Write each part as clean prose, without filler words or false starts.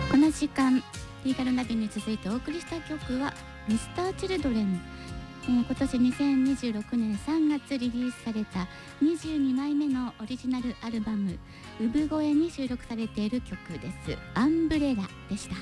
この時間リーガルナビに続いてお送りした曲はミスターチルドレン、今年2026年3月リリースされた22枚目のオリジナルアルバム産声に収録されている曲です。アンブレラでした。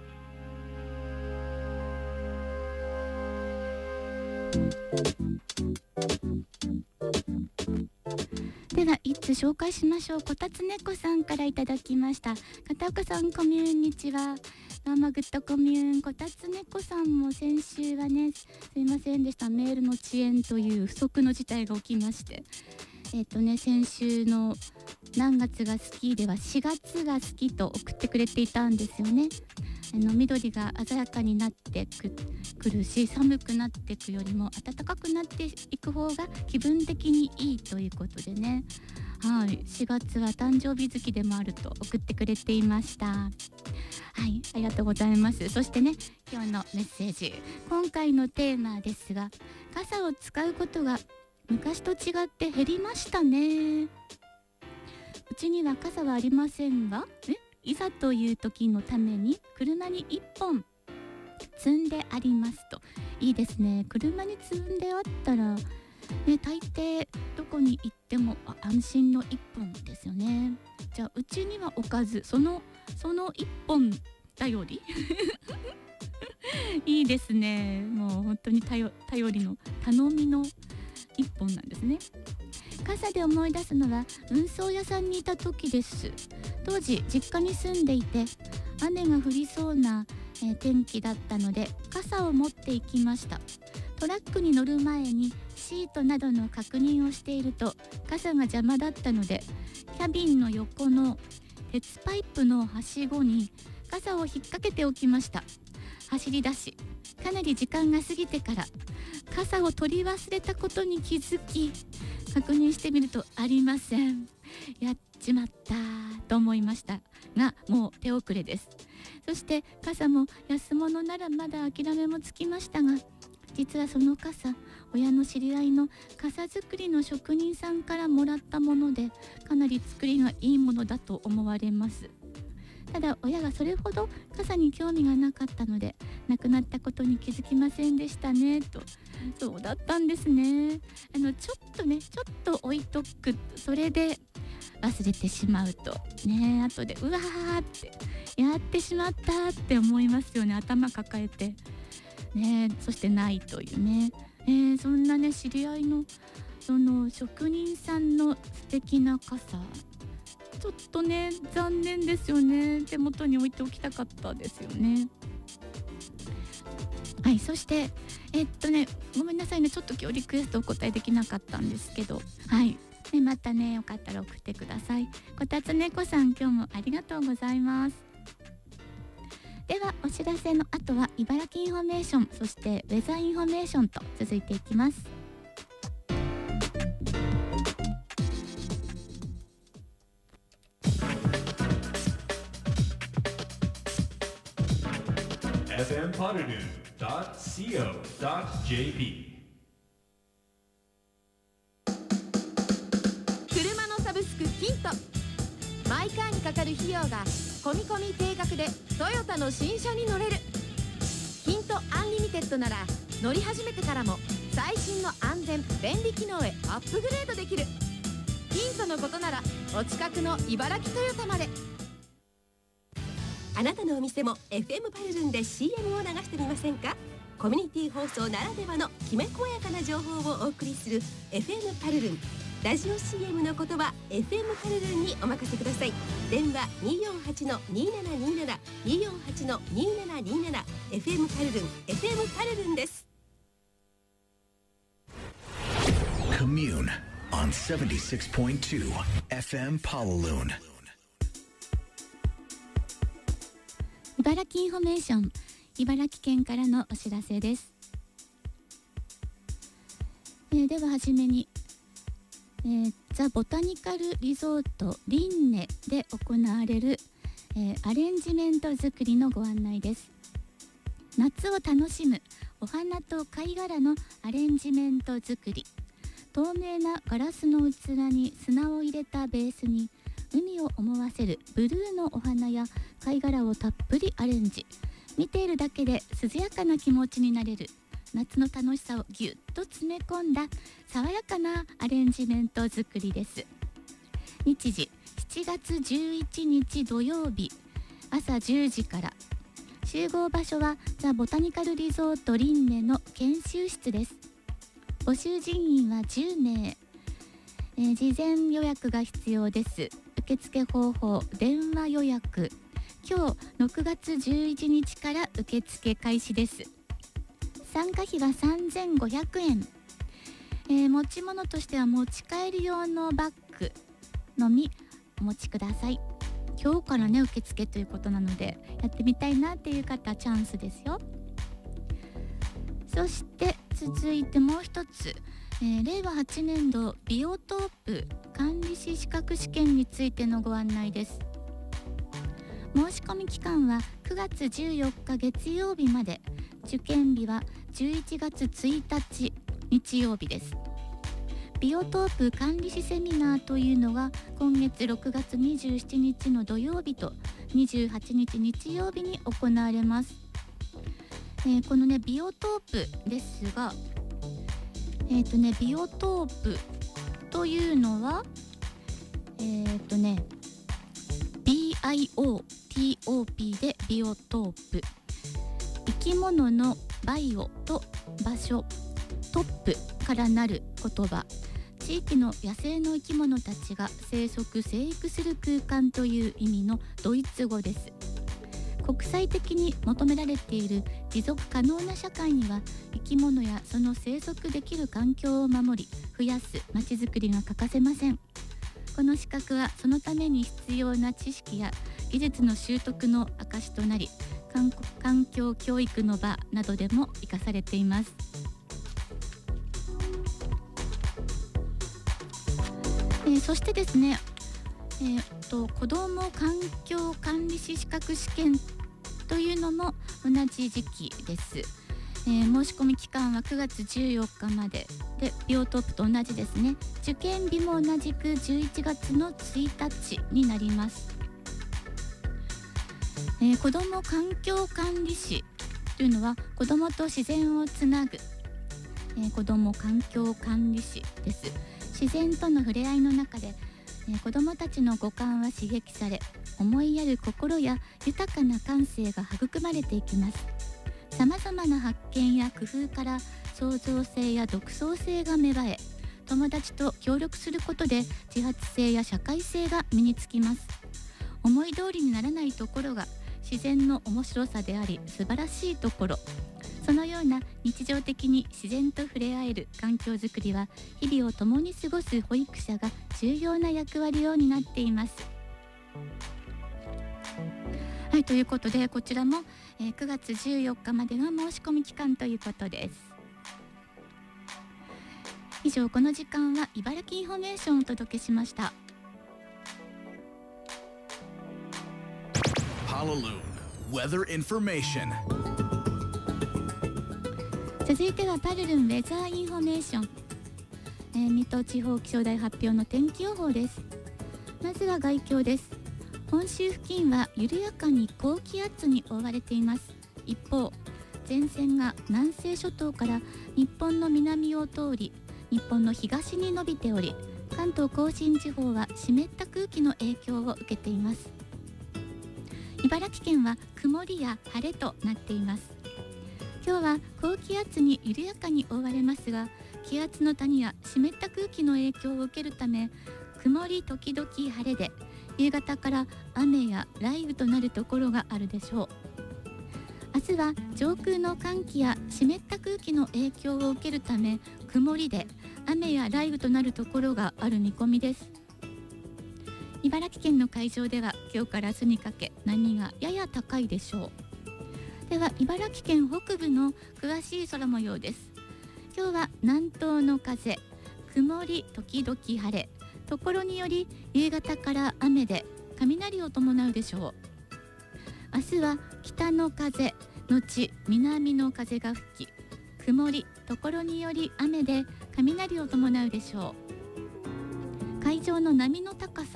では一通紹介しましょう。こたつねこさんからいただきました。片岡さん、コミューンにちは。どうもグッドコミューン。こたつねこさんも先週はね、すいませんでした。メールの遅延という不測の事態が起きまして、先週の何月が好きでは4月が好きと送ってくれていたんですよね。緑が鮮やかになってくるし、寒くなっていくよりも暖かくなっていく方が気分的にいいということでね、はい、4月は誕生日月でもあると送ってくれていました。はい、ありがとうございます。そしてね、今日のメッセージ、今回のテーマですが、傘を使うことが昔と違って減りましたね。うちには傘はありませんが、いざという時のために車に1本積んでありますと。いいですね。車に積んであったら、大抵どこに行っても安心の1本ですよね。じゃあうちには置かず、その1本頼りいいですね。もう本当に頼りの頼みの1本なんですね。傘で思い出すのは運送屋さんにいた時です。当時実家に住んでいて、雨が降りそうな、天気だったので傘を持って行きました。トラックに乗る前にシートなどの確認をしていると、傘が邪魔だったのでキャビンの横の鉄パイプのはしごに傘を引っ掛けておきました。走り出し、かなり時間が過ぎてから傘を取り忘れたことに気づき、確認してみるとありません。やっちまったと思いましたが、もう手遅れです。そして傘も安物ならまだ諦めもつきましたが、実はその傘、親の知り合いの傘作りの職人さんからもらったもので、かなり作りがいいものだと思われます。ただ親がそれほど傘に興味がなかったので、亡くなったことに気づきませんでしたねと。そうだったんですね。ちょっと置いとく、それで忘れてしまうとね、後でうわーってやってしまったって思いますよね。頭抱えてね、そしてないというね、そんなね、知り合いのその職人さんの素敵な傘、ちょっとね残念ですよね。手元に置いておきたかったですよね。はい、そしてごめんなさいね、ちょっと今日リクエストお答えできなかったんですけど、はい、またね、よかったら送ってください。こたつねこさん、今日もありがとうございます。ではお知らせの後は茨城インフォメーション、そしてウェザーインフォメーションと続いていきます。 fmpoddernoon.co.jp 車のサブスクキント、マイカーにかかる費用が込み込み定額でトヨタの新車に乗れる。キントアンリミテッドなら乗り始めてからも最新の安全便利機能へアップグレードできる。キントのことならお近くの茨城トヨタまで。 あなたのお店も FM パルルンで CM を流してみませんか。コミュニティ放送ならではのきめ細やかな情報をお送りする FM パルルン。ラジオ CM のことは FM パルルンにお任せください。電話 248-2727 248-2727 FM パルルン FM パルルンです。 Commune on 76.2 FM Palaloon。 茨城インフォメーション、茨城県からのお知らせです。でははじめに、ザ・ボタニカルリゾートリンネで行われる、アレンジメント作りのご案内です。夏を楽しむお花と貝殻のアレンジメント作り。透明なガラスの器に砂を入れたベースに海を思わせるブルーのお花や貝殻をたっぷりアレンジ。見ているだけで涼やかな気持ちになれる夏の楽しさをぎゅっと詰め込んだ爽やかなアレンジメント作りです。日時7月11日土曜日朝10時から。集合場所はザ・ボタニカルリゾートリンネの研修室です。募集人員は10名、事前予約が必要です。受付方法電話予約。今日6月11日から受付開始です。参加費は3500円、持ち物としては持ち帰り用のバッグのみお持ちください。今日からね受付ということなのでやってみたいなっていう方チャンスですよ。そして続いてもう一つ、令和8年度ビオトープ管理士資格試験についてのご案内です。申し込み期間は9月14日月曜日まで。受験日は11月1日日曜日です。ビオトープ管理士セミナーというのが今月6月27日の土曜日と28日日曜日に行われます。このねビオトープですが、ビオトープというのはBIOTOP でビオトープ。生き物のバイオと場所、トップからなる言葉。地域の野生の生き物たちが生息生育する空間という意味のドイツ語です。国際的に求められている持続可能な社会には生き物やその生息できる環境を守り増やすまちづくりが欠かせません。この資格はそのために必要な知識や技術の習得の証となり、環境教育の場などでも生かされています。そしてですね、子ども環境管理士資格試験というのも同じ時期です。申し込み期間は9月14日までで、ビオトープと同じですね。受験日も同じく11月の1日になります。子ども環境管理士というのは子どもと自然をつなぐ、子ども環境管理士です。自然との触れ合いの中で、子どもたちの五感は刺激され、思いやる心や豊かな感性が育まれていきます。さまざまな発見や工夫から創造性や独創性が芽生え、友達と協力することで自発性や社会性が身につきます。思い通りにならないところが自然の面白さであり素晴らしいところ。そのような日常的に自然と触れ合える環境づくりは日々を共に過ごす保育者が重要な役割を担っています。はい、ということでこちらも、9月14日までが申し込み期間ということです。以上、この時間は茨城インフォメーションをお届けしました。 Palaluun Weather Information。 続いてはパルルンウェザーインフォメーション、水戸地方気象台発表の天気予報です。まずは概況です。本州付近は緩やかに高気圧に覆われています。一方、前線が南西諸島から日本の南を通り日本の東に伸びており、関東甲信地方は湿った空気の影響を受けています。茨城県は曇りや晴れとなっています。今日は高気圧に緩やかに覆われますが、気圧の谷や湿った空気の影響を受けるため、曇り時々晴れで夕方から雨や雷雨となるところがあるでしょう。明日は上空の寒気や湿った空気の影響を受けるため、曇りで雨や雷雨となるところがある見込みです。茨城県の海上では今日から明日にかけ波がやや高いでしょう。では茨城県北部の詳しい空模様です。今日は南東の風、曇り時々晴れ、ところにより夕方から雨で雷を伴うでしょう。明日は北の風のち南の風が吹き、曇りところにより雨で雷を伴うでしょう。海上の波の高さ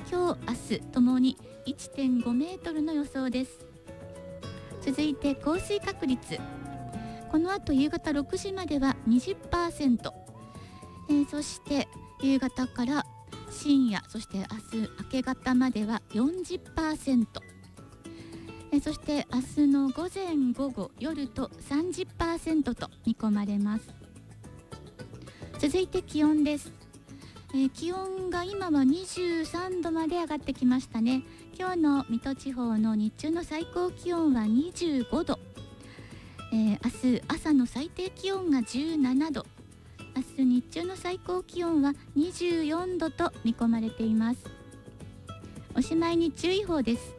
今日明日ともに 1.5 メートルの予想です。続いて降水確率、この後夕方6時までは 20%、そして夕方から深夜、そして明日明け方までは 40%、そして明日の午前午後夜と 30% と見込まれます。続いて気温です。気温が今は23度まで上がってきましたね。今日の水戸地方の日中の最高気温は25度、明日朝の最低気温が17度、明日日中の最高気温は24度と見込まれています。おしまいに注意報です。